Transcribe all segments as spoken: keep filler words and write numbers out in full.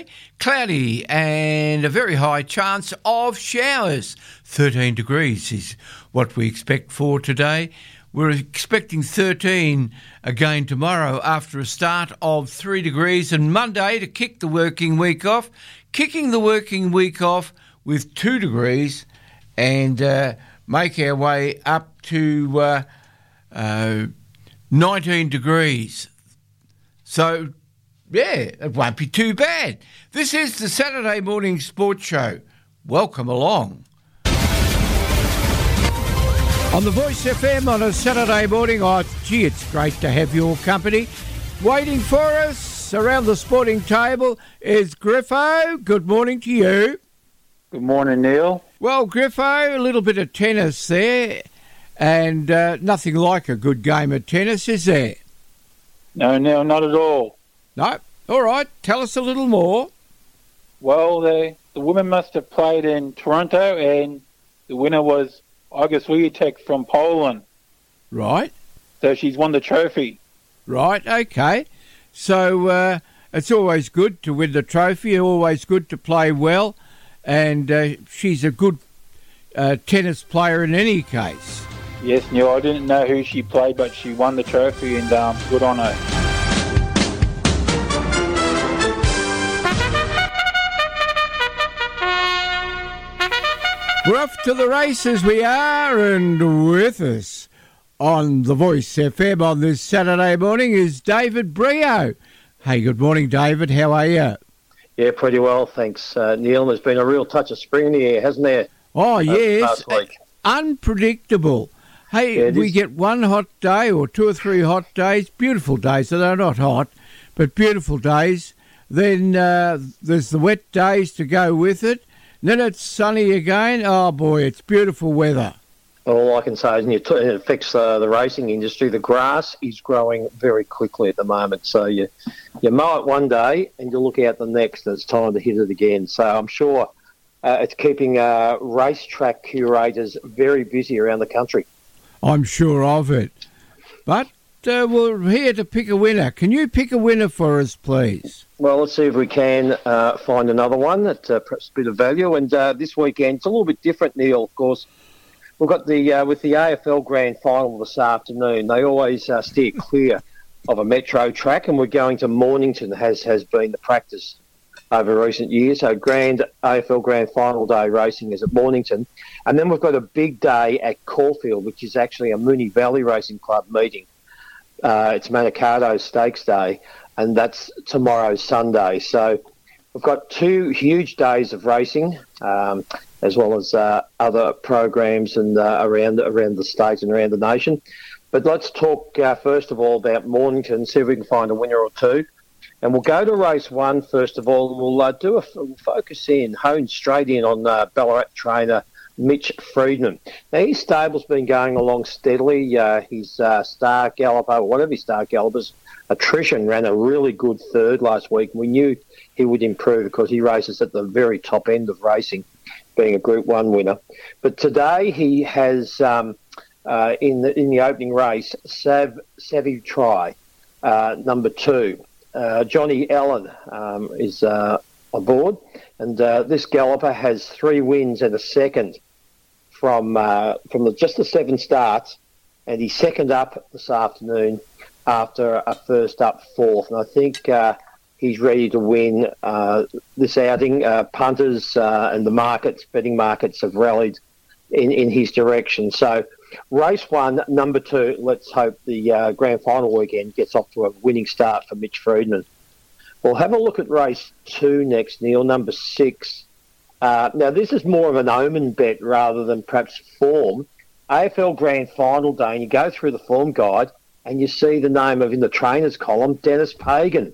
Cloudy and a very high chance of showers. thirteen degrees is what we expect for today. We're expecting thirteen again tomorrow after a start of three degrees, and Monday to kick the working week off. Kicking the working week off with two degrees and uh, make our way up to uh, uh, nineteen degrees. So, yeah, it won't be too bad. This is the Saturday Morning Sports Show. Welcome along. On the Voice F M on a Saturday morning, oh, gee, it's great to have your company. Waiting for us around the sporting table is Griffo. Good morning to you. Good morning, Neil. Well, Griffo, a little bit of tennis there, and uh, nothing like a good game of tennis, is there? No, Neil, not at all. No? All right, tell us a little more. Well, the, the women must have played in Toronto, and the winner was Iga Swiatek from Poland. Right. So she's won the trophy. Right, okay. So uh, it's always good to win the trophy, always good to play well, and uh, she's a good uh, tennis player in any case. Yes, Neil, I didn't know who she played, but she won the trophy, and um, good on her. We're off to the races, we are, and with us on the Voice F M on this Saturday morning is David Brio. Hey, good morning, David. How are you? Yeah, pretty well, thanks, uh, Neil. There's been a real touch of spring in the air, hasn't there? Oh, uh, yes. Last week. Unpredictable. Hey, yeah, we is. get one hot day or two or three hot days, beautiful days, so they're not hot, but beautiful days. Then uh, there's the wet days to go with it. Then it's sunny again. Oh, boy, it's beautiful weather. All I can say is it affects uh, the racing industry. The grass is growing very quickly at the moment. So you, you mow it one day and you look out the next and it's time to hit it again. So I'm sure uh, it's keeping uh, racetrack curators very busy around the country. I'm sure of it. But uh, we're here to pick a winner. Can you pick a winner for us, please? Well, let's see if we can uh, find another one at uh, perhaps a bit of value. And uh, this weekend, it's a little bit different, Neil, of course. We've got the, uh, with the A F L Grand Final this afternoon, they always uh, steer clear of a metro track, and we're going to Mornington, has, has been the practice over recent years. So Grand A F L Grand Final Day racing is at Mornington. And then we've got a big day at Caulfield, which is actually a Moonee Valley Racing Club meeting. Uh, it's Manikato Stakes Day, and that's tomorrow, Sunday. So we've got two huge days of racing, um, as well as uh, other programs and uh, around around the state and around the nation. But let's talk uh, first of all about Mornington, see if we can find a winner or two. And we'll go to race one first of all. We'll uh, do a we'll focus in, hone straight in on uh, Ballarat trainer Mitch Friedman. Now, his stable's been going along steadily. Uh, his uh, star galloper, whatever his star gallopers, Attrition ran a really good third last week. We knew he would improve because he races at the very top end of racing, being a Group One winner. But today he has um, uh, in the in the opening race, Sav Savvy Try, uh, number two. Uh, Johnny Allen um, is uh, aboard, and uh, this galloper has three wins and a second from uh, from the, just the seven starts, and he's second up this afternoon after a first up fourth. And I think uh, he's ready to win uh, this outing. Uh, punters uh, and the markets, betting markets, have rallied in, in his direction. So race one, number two, let's hope the uh, grand final weekend gets off to a winning start for Mitch Friedman. We'll have a look at race two next, Neil, number six. Uh, now, this is more of an omen bet rather than perhaps form. A F L Grand Final Day, and you go through the form guide and you see the name of, in the trainers column, Dennis Pagan.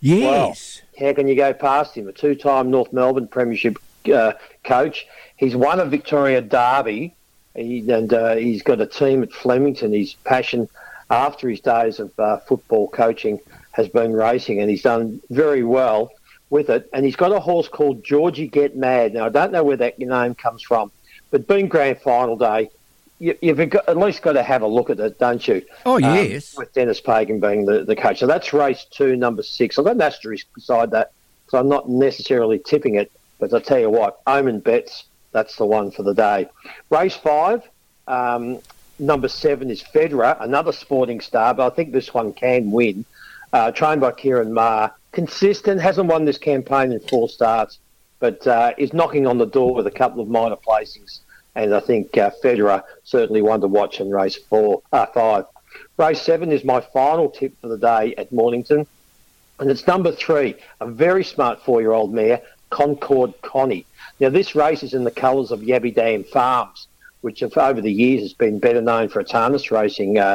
Yes. Well, how can you go past him? A two-time North Melbourne Premiership uh, coach. He's won a Victoria Derby, he, and uh, he's got a team at Flemington. His passion after his days of uh, football coaching has been racing, and he's done very well with it. And he's got a horse called Georgie Get Mad. Now, I don't know where that name comes from, but being Grand Final Day, you, you've got, at least got to have a look at it, don't you? Oh, yes. Um, with Dennis Pagan being the, the coach. So that's race two, number six. I've got an asterisk beside that so I'm not necessarily tipping it. But I tell you what, Omen Bets, that's the one for the day. Race five, um, number seven is Federer, another sporting star, but I think this one can win. Uh, trained by Kieran Maher, consistent, hasn't won this campaign in four starts, but uh, is knocking on the door with a couple of minor placings. And I think uh, Federer certainly one to watch in race four, uh, five. Race seven is my final tip for the day at Mornington, and it's number three, a very smart four-year-old mare, Concord Connie. Now, this race is in the colours of Yabby Dam Farms, which have, over the years has been better known for its harness racing uh,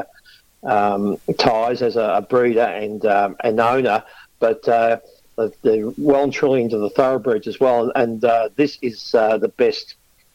um, ties as a, a breeder and um, an owner, but uh, they're well and truly into the thoroughbreds as well. And uh, this is uh, the best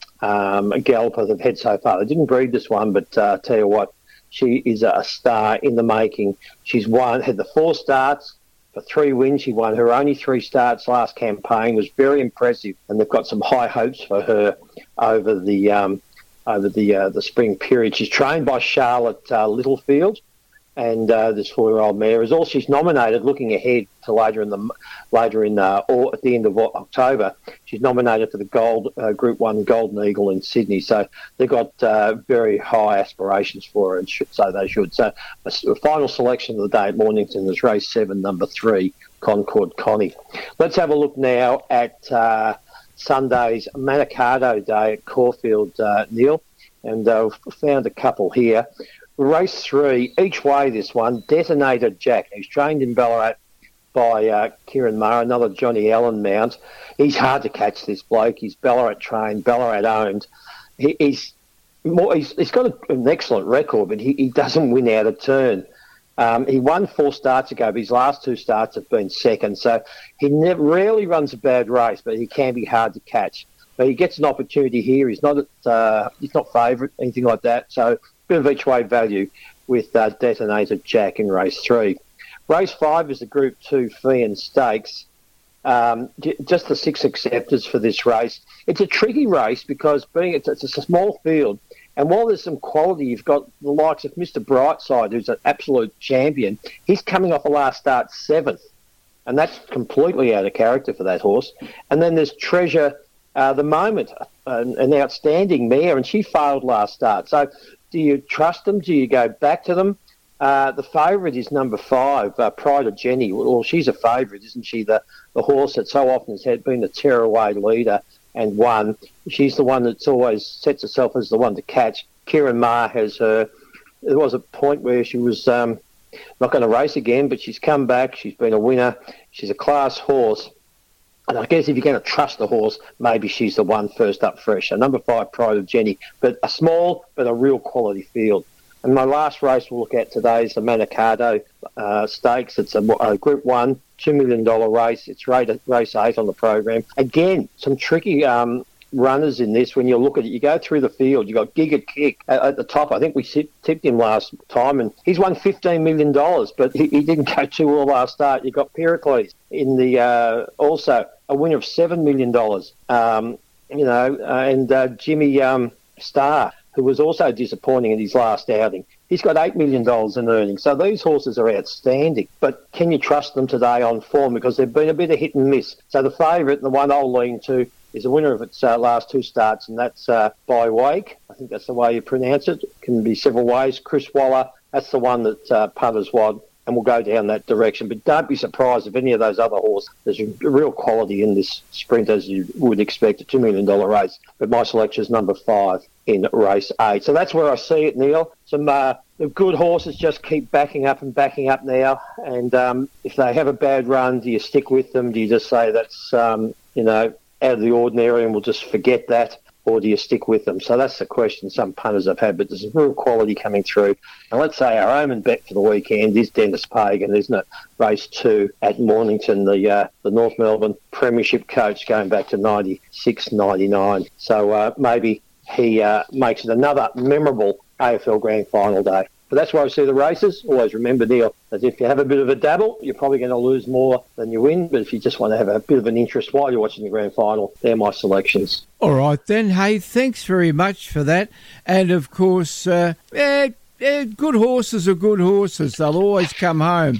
um, galloper they've had so far. They didn't breed this one, but uh, tell you what, she is a star in the making. She's won, had the four starts for three wins. She won her only three starts last campaign. Was very impressive, and they've got some high hopes for her over the um, over the uh, the spring period. She's trained by Charlotte uh, Littlefield, and uh, this four-year-old mare is all she's nominated. Looking ahead to later in the later in uh, or at the end of October, she's nominated for the Gold uh, Group One Golden Eagle in Sydney. So they've got uh, very high aspirations for her, and should, so they should. So a, a final selection of the day at Mornington is race seven, number three, Concord Connie. Let's have a look now at uh, Sunday's Manikato Day at Caulfield, uh, Neil, and uh, we've found a couple here. Race three, each way this one, Detonator Jack. He's trained in Ballarat by uh, Kieran Maher, another Johnny Allen mount. He's hard to catch, this bloke. He's Ballarat trained, Ballarat owned. He, he's more. He's, he's got a, an excellent record, but he, he doesn't win out of turn. Um, he won four starts ago, but his last two starts have been second. So he never, rarely runs a bad race, but he can be hard to catch. But he gets an opportunity here. He's not at, uh, he's not favourite, anything like that. So bit of each way value with uh, Detonator Jack in race three. Race five is the Group Two Fee and Stakes. Um, j- just the six acceptors for this race. It's a tricky race because being it's, it's a small field, and while there's some quality, you've got the likes of Mister Brightside, who's an absolute champion. He's coming off a last start seventh, and that's completely out of character for that horse. And then there's Treasure, uh, the Moment, an, an outstanding mare, and she failed last start. So do you trust them? Do you go back to them? Uh, the favourite is number five, uh, Pride of Jenny. Well, she's a favourite, isn't she? The the horse that so often has had, been the tearaway leader and won. She's the one that's always sets herself as the one to catch. Kieran Maher has her. There was a point where she was um, not going to race again, but she's come back. She's been a winner. She's a class horse. And I guess if you're going to trust the horse, maybe she's the one first up fresh. So number five, Pride of Jenny. But a small but a real quality field. And my last race we'll look at today is the Manikato uh, Stakes. It's a, a Group one, two million dollars race. It's rated, race eight on the program. Again, some tricky um, runners in this. When you look at it, you go through the field. You've got Giga Kick at, at the top. I think we tipped him last time, and he's won fifteen million dollars, but he, he didn't go too well last start. You've got Pericles in the uh, also a winner of seven million dollars. Um, you know, uh, and uh, Jimmy um, Starr, who was also disappointing in his last outing. He's got eight million dollars in earnings. So these horses are outstanding. But can you trust them today on form? Because they've been a bit of hit and miss. So the favourite, the one I'll lean to, is the winner of its uh, last two starts, and that's uh, By Wake. I think that's the way you pronounce it. It can be several ways. Chris Waller, that's the one that uh, punters wad, and we'll go down that direction. But don't be surprised if any of those other horses, there's a real quality in this sprint, as you would expect, a two million dollars race. But my selection is number five in race eight. So that's where I see it, Neil. Some uh, the good horses just keep backing up and backing up now. And um, if they have a bad run, do you stick with them? Do you just say that's, um, you know, out of the ordinary and we'll just forget that? Or do you stick with them? So that's the question some punters have had, but there's real quality coming through. And let's say our omen bet for the weekend is Dennis Pagan, isn't it? Race two at Mornington, the uh, the North Melbourne Premiership coach going back to ninety-six ninety-nine. So uh, maybe he uh, makes it another memorable A F L Grand Final day. But that's where I see the races. Always remember, Neil, that if you have a bit of a dabble, you're probably going to lose more than you win. But if you just want to have a bit of an interest while you're watching the Grand Final, they're my selections. All right then. Hey, thanks very much for that. And of course, uh, eh, eh, good horses are good horses. They'll always come home.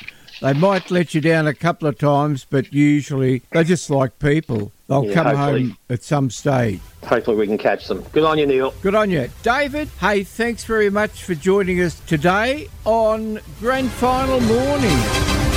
They might let you down a couple of times, but usually they're just like people. They'll Yeah, come hopefully. home at some stage. Hopefully we can catch them. Good on you, Neil. Good on you. David, hey, thanks very much for joining us today on Grand Final Morning.